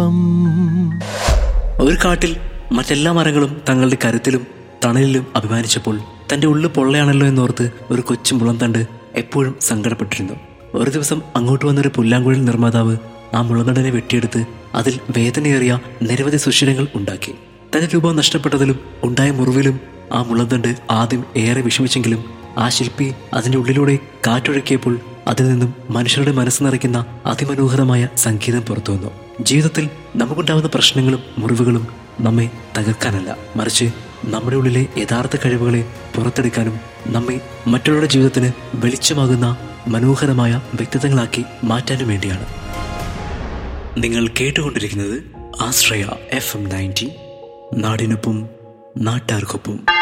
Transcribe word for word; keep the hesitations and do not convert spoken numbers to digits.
പുഷ്പം. ഒരു കാട്ടിൽ മറ്റെല്ലാ മരങ്ങളും തങ്ങളുടെ കരുത്തിലും തണലിലും അഭിമാനിച്ചപ്പോൾ തന്റെ ഉള്ളു പൊള്ളയാണല്ലോ എന്നോർത്ത് ഒരു കൊച്ചു മുളന്തണ്ട് എപ്പോഴും സങ്കടപ്പെട്ടിരുന്നു. ഒരു ദിവസം അങ്ങോട്ട് വന്നൊരു പുല്ലാങ്കുഴൽ നിർമ്മാതാവ് ആ മുളന്തണ്ടിനെ വെട്ടിയെടുത്ത് അതിൽ വേദനയേറിയ നിരവധി സുഷിരങ്ങൾ ഉണ്ടാക്കി. തന്റെ രൂപം നഷ്ടപ്പെട്ടതിലും ഉണ്ടായ മുറിവിലും ആ മുളന്തണ്ട് ആദ്യം ഏറെ വിഷമിച്ചെങ്കിലും ആ ശില്പി അതിന്റെ ഉള്ളിലൂടെ കാറ്റൊഴുക്കിയപ്പോൾ അതിൽ നിന്നും മനുഷ്യരുടെ മനസ്സ് നിറയ്ക്കുന്ന അതിമനോഹരമായ സംഗീതം പുറത്തു വന്നു. ജീവിതത്തിൽ നമുക്കുണ്ടാകുന്ന പ്രശ്നങ്ങളും മുറിവുകളും നമ്മെ തകർക്കാനല്ല, മറിച്ച് നമ്മുടെ ഉള്ളിലെ യഥാർത്ഥ കഴിവുകളെ പുറത്തെടുക്കാനും നമ്മെ മറ്റുള്ളവരുടെ ജീവിതത്തിന് വെളിച്ചമാകുന്ന മനോഹരമായ വ്യക്തിത്വങ്ങളാക്കി മാറ്റാനും വേണ്ടിയാണ്. നിങ്ങൾ കേട്ടുകൊണ്ടിരിക്കുന്നത് ആശ്രയ എഫ് എം നയൻറ്റി, നാടിനൊപ്പം നാട്ടാർക്കൊപ്പം.